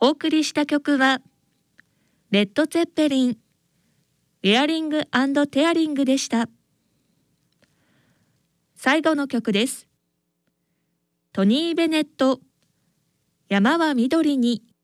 お送りした曲はレッド・ツェッペリン、ウェアリング&テアリングでした。最後の曲です。トニー・ベネット、山は緑に。